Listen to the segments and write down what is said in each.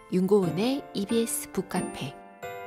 윤고은의 EBS 북카페.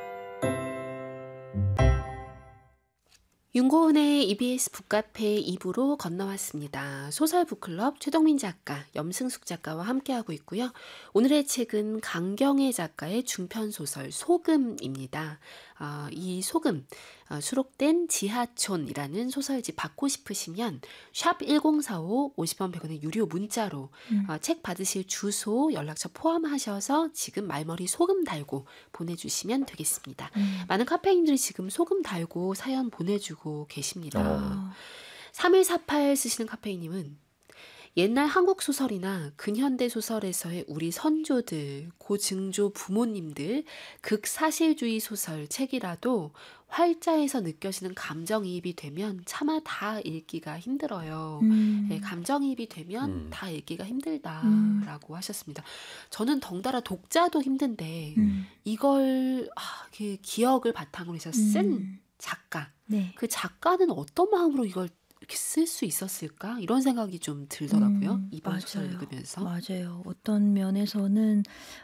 윤고은의 EBS 북카페 2부로 건너왔습니다. 소설 북클럽 최동민 작가, 염승숙 작가와 함께하고 있고요. 오늘의 책은 강경애 작가의 중편소설 소금입니다. 이 소금, 수록된 지하촌이라는 소설집 받고 싶으시면 샵 1045 50원 100원의 유료 문자로 책 받으실 주소, 연락처 포함하셔서 지금 말머리 소금 달고 보내주시면 되겠습니다. 많은 카페인들이 지금 소금 달고 사연 보내주고 계십니다. 3148 쓰시는 카페인님은 옛날 한국 소설이나 근현대 소설에서의 우리 선조들, 고증조 부모님들, 극사실주의 소설 책이라도 활자에서 느껴지는 감정이입이 되면 차마 다 읽기가 힘들어요. 네, 감정이입이 되면 다 읽기가 힘들다라고 하셨습니다. 저는 덩달아 독자도 힘든데 이걸 기억을 바탕으로 해서 쓴 작가, 네. 그 작가는 어떤 마음으로 이걸 이렇게 쓸 수 있었을까? 이런 생각이 좀 들더라고요. 이번 소설을 읽으면서. 맞아요. 어떤 면에서는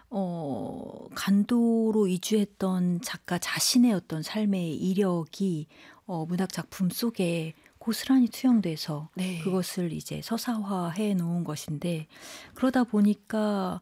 간도로 이주했던 작가 자신의 어떤 삶의 이력이 문학 작품 속에 고스란히 투영돼서 네. 그것을 이제 서사화해 놓은 것인데, 그러다 보니까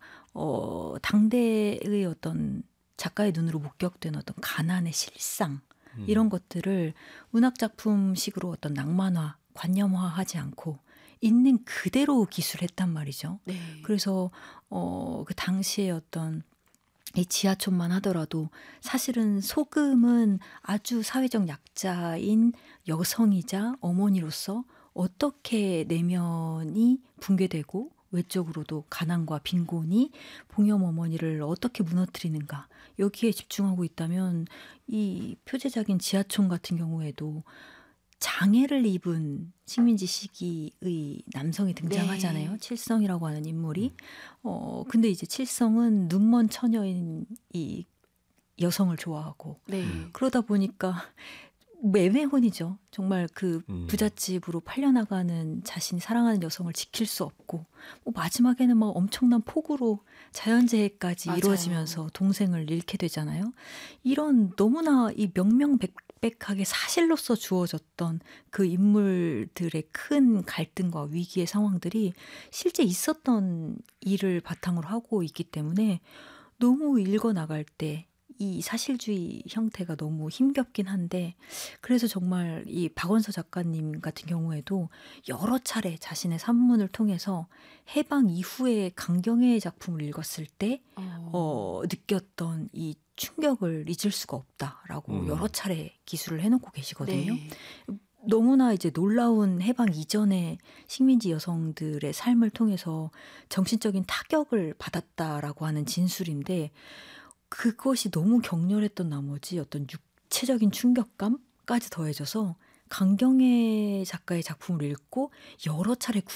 당대의 어떤 작가의 눈으로 목격된 어떤 가난의 실상, 이런 것들을 문학 작품식으로 어떤 낭만화, 관념화하지 않고 있는 그대로 기술했단 말이죠. 네. 그래서 그 당시에 어떤 이 지하촌만 하더라도 사실은 소금은 아주 사회적 약자인 여성이자 어머니로서 어떻게 내면이 붕괴되고 외적으로도 가난과 빈곤이 봉염 어머니를 어떻게 무너뜨리는가, 여기에 집중하고 있다면 이 표제작인 지하촌 같은 경우에도 장애를 입은 식민지 시기의 남성이 등장하잖아요. 네. 칠성이라고 하는 인물이. 근데 이제 칠성은 눈먼 처녀인 이 여성을 좋아하고 네. 그러다 보니까 애매혼이죠. 정말 그 부잣집으로 팔려나가는 자신이 사랑하는 여성을 지킬 수 없고, 마지막에는 막 엄청난 폭우로 자연재해까지 맞아요. 이루어지면서 동생을 잃게 되잖아요. 이런 너무나 이 명명백백하게 사실로서 주어졌던 그 인물들의 큰 갈등과 위기의 상황들이 실제 있었던 일을 바탕으로 하고 있기 때문에 너무 읽어나갈 때 이 사실주의 형태가 너무 힘겹긴 한데, 그래서 정말 이 박원서 작가님 같은 경우에도 여러 차례 자신의 산문을 통해서 해방 이후에 강경애의 작품을 읽었을 때 느꼈던 이 충격을 잊을 수가 없다라고 여러 차례 기술을 해놓고 계시거든요. 네. 너무나 이제 놀라운 해방 이전의 식민지 여성들의 삶을 통해서 정신적인 타격을 받았다라고 하는 진술인데, 그것이 너무 격렬했던 나머지 어떤 육체적인 충격감까지 더해져서 강경애 작가의 작품을 읽고 여러 차례